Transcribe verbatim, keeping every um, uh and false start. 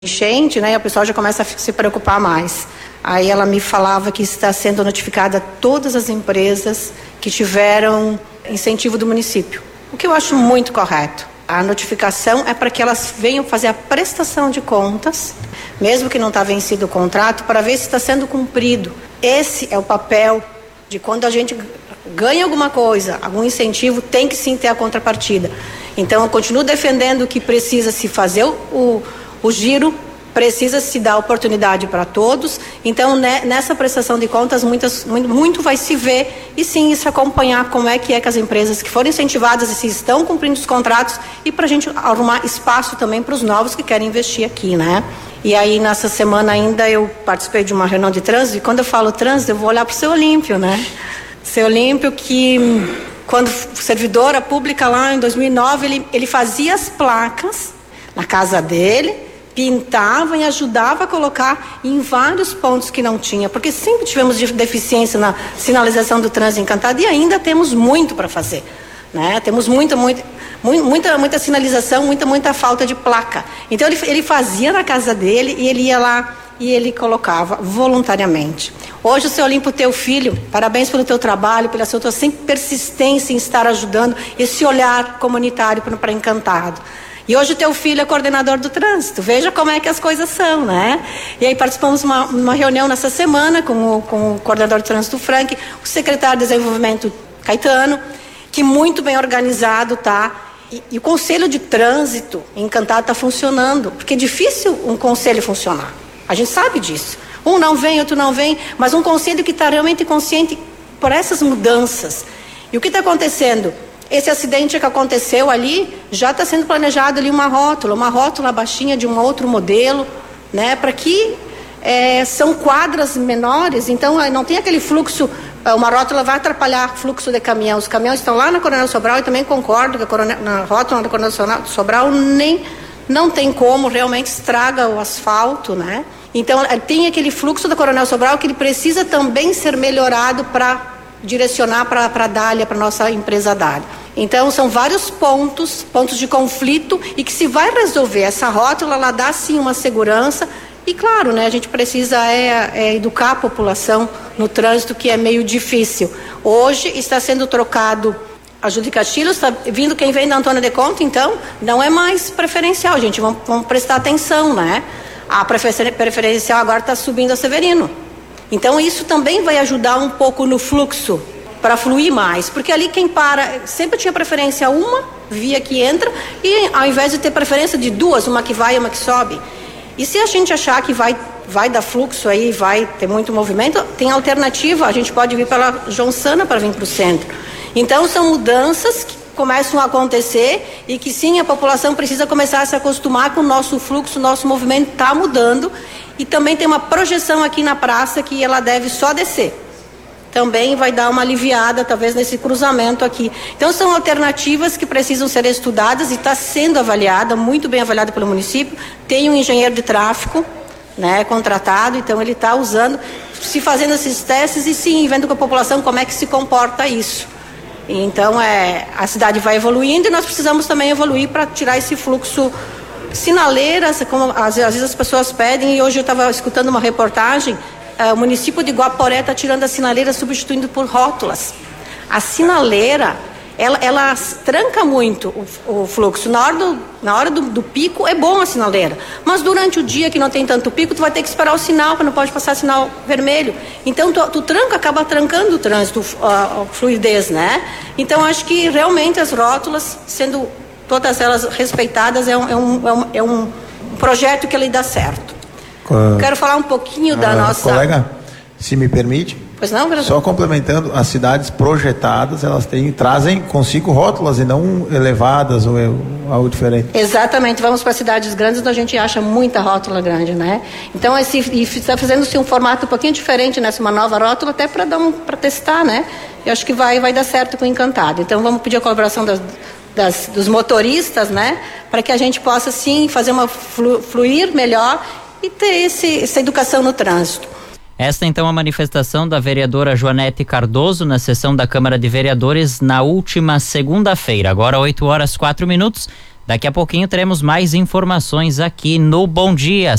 enchente, né, e o pessoal já começa a se preocupar mais. Aí ela me falava que está sendo notificada todas as empresas que tiveram incentivo do município, o que eu acho muito correto. A notificação é para que elas venham fazer a prestação de contas, mesmo que não está vencido o contrato, para ver se está sendo cumprido. Esse é o papel de quando a gente ganha alguma coisa, algum incentivo, tem que sim ter a contrapartida. Então eu continuo defendendo que precisa se fazer o, o O giro, precisa se dar oportunidade para todos. Então, né, nessa prestação de contas, muitas, muito, muito vai se ver e sim, isso acompanhar como é que é que as empresas que foram incentivadas e se estão cumprindo os contratos e para a gente arrumar espaço também para os novos que querem investir aqui, né? E aí, nessa semana ainda, eu participei de uma reunião de trânsito e quando eu falo trânsito, eu vou olhar para o Seu Olímpio, né? Seu Olímpio que, quando servidora pública lá em dois mil e nove, ele, ele fazia as placas na casa dele, pintava e ajudava a colocar em vários pontos que não tinha, porque sempre tivemos deficiência na sinalização do trânsito Encantado e ainda temos muito para fazer, né? Temos muita, muita, muita, muita sinalização, muita, muita falta de placa. Então ele, ele fazia na casa dele e ele ia lá e ele colocava voluntariamente. Hoje o Seu Olímpio, teu filho, parabéns pelo teu trabalho, pela sua sempre persistência em estar ajudando, esse olhar comunitário para Encantado. E hoje o teu filho é coordenador do trânsito, veja como é que as coisas são, né? E aí participamos de uma, uma reunião nessa semana com o, com o coordenador do trânsito Frank, o secretário de desenvolvimento Caetano, que muito bem organizado tá, e, e o conselho de trânsito Encantado está funcionando, porque é difícil um conselho funcionar, a gente sabe disso, um não vem, outro não vem, mas um conselho que está realmente consciente por essas mudanças. E o que está acontecendo? Esse acidente que aconteceu ali, já está sendo planejado ali uma rótula, uma rótula baixinha de um outro modelo, né? Para que é, são quadras menores, então não tem aquele fluxo, uma rótula vai atrapalhar o fluxo de caminhão. Os caminhões estão lá na Coronel Sobral e também concordo que a coronel, na rótula da Coronel Sobral nem, não tem como, realmente estraga o asfalto, né? Então tem aquele fluxo da Coronel Sobral que ele precisa também ser melhorado para direcionar para a Dália, para a nossa empresa Dália. Então são vários pontos, pontos de conflito e que se vai resolver essa rótula, ela dá sim uma segurança e claro, né, a gente precisa é, é educar a população no trânsito, que é meio difícil. Hoje está sendo trocado a Júlia Castilhos, está vindo quem vem da Antônia de Conta, então não é mais preferencial, gente, vamos, vamos prestar atenção, né? A preferencial agora está subindo a Severino. Então isso também vai ajudar um pouco no fluxo, para fluir mais, porque ali quem para, sempre tinha preferência uma via que entra, e ao invés de ter preferência de duas, uma que vai e uma que sobe. E se a gente achar que vai, vai dar fluxo aí, vai ter muito movimento, tem alternativa, a gente pode vir pela João Sana para vir para o centro. Então são mudanças que começam a acontecer e que sim, a população precisa começar a se acostumar com o nosso fluxo, o nosso movimento está mudando, e também tem uma projeção aqui na praça que ela deve só descer. Também vai dar uma aliviada, talvez, nesse cruzamento aqui. Então, são alternativas que precisam ser estudadas e está sendo avaliada, muito bem avaliada pelo município. Tem um engenheiro de tráfego, né, contratado, então ele está usando, se fazendo esses testes e sim, vendo com a população como é que se comporta isso. Então, é, a cidade vai evoluindo e nós precisamos também evoluir para tirar esse fluxo. Sinaleiras, como às vezes as pessoas pedem, e hoje eu estava escutando uma reportagem, o município de Guaporé está tirando a sinaleira, substituindo por rótulas. A sinaleira, ela, ela tranca muito o, o fluxo. Na hora, do, na hora do, do pico é bom a sinaleira, mas durante o dia que não tem tanto pico, tu vai ter que esperar o sinal, que não pode passar sinal vermelho. Então tu, tu tranca, acaba trancando o trânsito, a, a fluidez, né? Então acho que realmente as rótulas, sendo todas elas respeitadas, é um, é um, é um, é um projeto que ele dá certo. Uh, Quero falar um pouquinho uh, da nossa... Colega, se me permite, pois não, vereador? Só complementando, as cidades projetadas, elas têm, trazem consigo rótulas e não elevadas ou algo diferente. Exatamente, vamos para cidades grandes onde a gente acha muita rótula grande, né? Então, esse, e está fazendo-se um formato um pouquinho diferente nessa, uma nova rótula, até para dar um, para testar, né? Eu acho que vai, vai dar certo com o Encantado. Então, vamos pedir a colaboração das... Das, dos motoristas, né, para que a gente possa sim fazer uma flu, fluir melhor e ter esse, essa educação no trânsito. Esta então a manifestação da vereadora Joanete Cardoso na sessão da Câmara de Vereadores na última segunda-feira. Agora oito horas quatro minutos. Daqui a pouquinho teremos mais informações aqui no Bom Dia.